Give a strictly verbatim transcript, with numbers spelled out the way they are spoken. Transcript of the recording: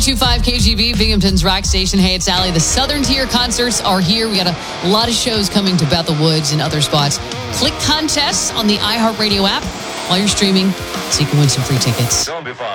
two five K G B, Binghamton's rock station. Hey, it's Allie. The Southern Tier concerts are here. We got a lot of shows coming to Bethel Woods and other spots. Click contests on the iHeartRadio app while you're streaming so you can win some free tickets.